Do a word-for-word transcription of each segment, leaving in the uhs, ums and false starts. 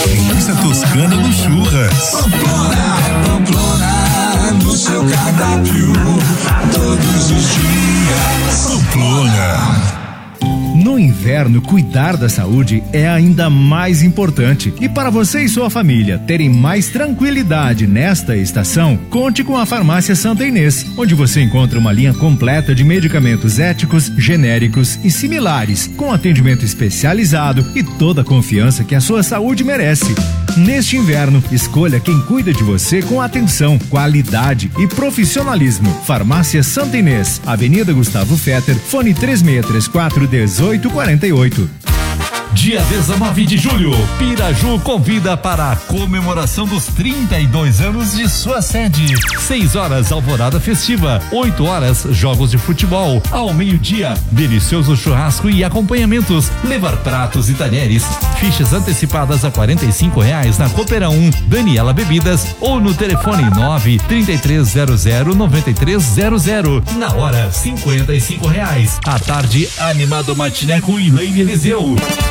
Linguiça toscana no churras. Pamplona, Pamplona, no seu cardápio, todos os dias. Pamplona. No inverno, cuidar da saúde é ainda mais importante. E para você e sua família terem mais tranquilidade nesta estação, conte com a Farmácia Santa Inês, onde você encontra uma linha completa de medicamentos éticos, genéricos e similares, com atendimento especializado e toda a confiança que a sua saúde merece. Neste inverno, escolha quem cuida de você com atenção, qualidade e profissionalismo. Farmácia Santa Inês, Avenida Gustavo Fetter, fone três seis três quatro, um oito quatro oito. Dia dezenove de julho, Piraju convida para a comemoração dos trinta e dois anos de sua sede. seis horas, alvorada festiva. oito horas, jogos de futebol. Ao meio-dia, delicioso churrasco e acompanhamentos. Levar pratos e talheres. Fichas antecipadas a quarenta e cinco reais na Coopera um, Daniela Bebidas ou no telefone nove, trinta e três zero zero, noventa e três zero zero. Na hora, cinquenta e cinco reais. À tarde, animado matiné com Elaine Eliseu.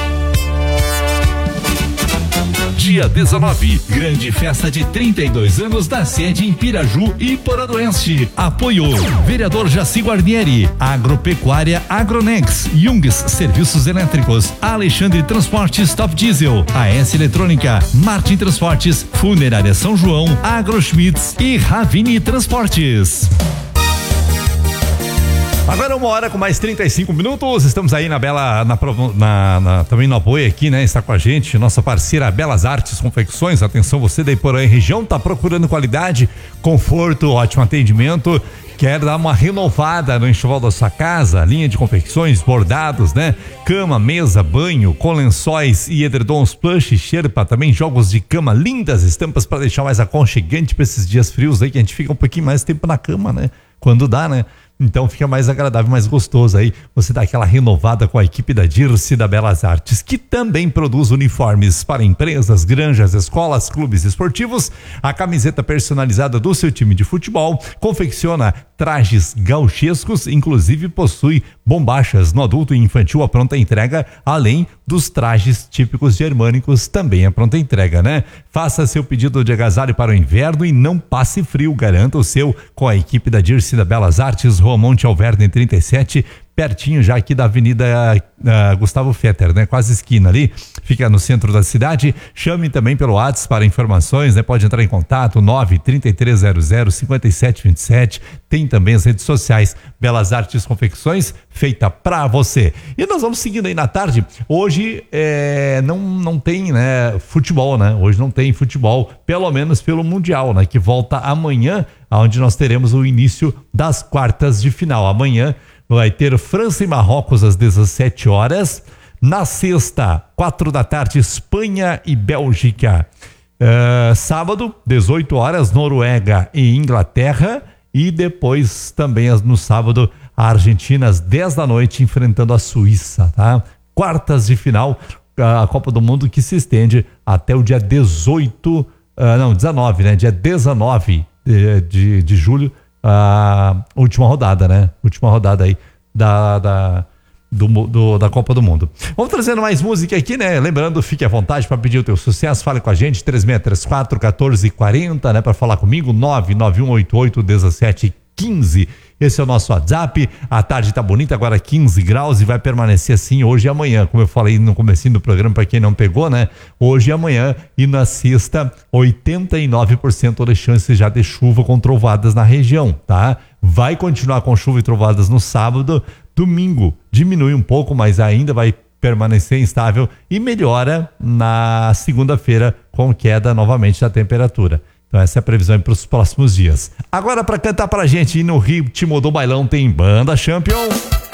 Dia dezenove, grande festa de trinta e dois anos da sede em Piraju e Poradoense. Apoio: vereador Jaci Guarnieri, Agropecuária Agronex, Jungs Serviços Elétricos, Alexandre Transportes Top Diesel, A S Eletrônica, Martin Transportes, Funerária São João, Agroschmitz e Ravini Transportes. Agora uma hora com mais trinta e cinco minutos, estamos aí na Bela, na, na, na, também no apoio aqui, né? Está com a gente, nossa parceira Belas Artes Confecções. Atenção, você da Iporã e região, tá procurando qualidade, conforto, ótimo atendimento, quer dar uma renovada no enxoval da sua casa, linha de confecções, bordados, né? Cama, mesa, banho, com lençóis e edredons plush, Sherpa, também jogos de cama, lindas estampas para deixar mais aconchegante para esses dias frios aí, que a gente fica um pouquinho mais tempo na cama, né? Quando dá, né? Então fica mais agradável, mais gostoso aí. Você dá aquela renovada com a equipe da Dirce da Belas Artes, que também produz uniformes para empresas, granjas, escolas, clubes esportivos. A camiseta personalizada do seu time de futebol, confecciona trajes gauchescos, inclusive possui bombachas no adulto e infantil à pronta entrega, além dos trajes típicos germânicos também à pronta entrega, né? Faça seu pedido de agasalho para o inverno e não passe frio, garanta o seu com a equipe da Dirce da Belas Artes, Rua Monte Alverne trinta e sete, pertinho já aqui da Avenida uh, Gustavo Fetter, né? Quase esquina ali, fica no centro da cidade. Chame também pelo WhatsApp para informações, né? Pode entrar em contato, nove, trinta e três zero zero, cinquenta e sete vinte e sete. Tem também as redes sociais, Belas Artes Confecções, feita pra você. E nós vamos seguindo aí na tarde. Hoje é, não, não tem, né, futebol, né? Hoje não tem futebol, pelo menos pelo Mundial, né? Que volta amanhã, onde nós teremos o início das quartas de final. Amanhã vai ter França e Marrocos às dezessete horas. Na sexta, quatro da tarde, Espanha e Bélgica. Uh, sábado, dezoito horas, Noruega e Inglaterra. E depois, também no sábado, a Argentina às dez da noite, enfrentando a Suíça, tá? Quartas de final, a Copa do Mundo que se estende até o dia dezoito, uh, não, dezenove, né? Dia dezenove de, de, de julho. A última rodada, né? Última rodada aí da, da, do, do, da Copa do Mundo. Vamos trazendo mais música aqui, né? Lembrando, fique à vontade para pedir o teu sucesso. Fale com a gente, três seis três quatro, um quatro quatro zero, né? Para falar comigo, nove nove um oito oito, um sete um cinco. Esse é o nosso WhatsApp. A tarde tá bonita, agora quinze graus e vai permanecer assim hoje e amanhã. Como eu falei no comecinho do programa, para quem não pegou, né? Hoje e amanhã e na sexta, oitenta e nove por cento de chances já de chuva com trovoadas na região, tá? Vai continuar com chuva e trovoadas no sábado. Domingo diminui um pouco, mas ainda vai permanecer instável e melhora na segunda-feira com queda novamente da temperatura. Então essa é a previsão para os próximos dias. Agora, para cantar pra gente e no ritmo do bailão, tem Banda Champion.